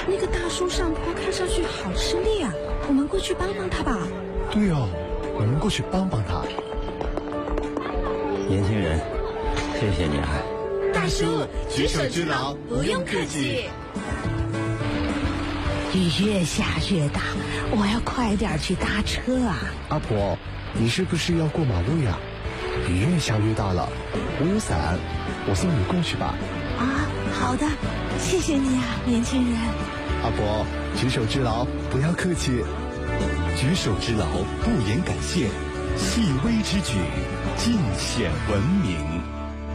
那个大树上坡看上去好吃力啊，我们过去帮帮他吧。 对哦，我们过去帮帮他。 年轻人，谢谢你啊。 大叔，举手之劳，不用客气。 雨越下越大，我要快点去搭车啊。 阿婆，你是不是要过马路呀？雨越下越大了，我有伞，我送你过去吧。 啊，好的，谢谢你啊，年轻人。 阿婆，举手之劳，不要客气。 举手之劳，不言感谢，细微之举，尽显文明。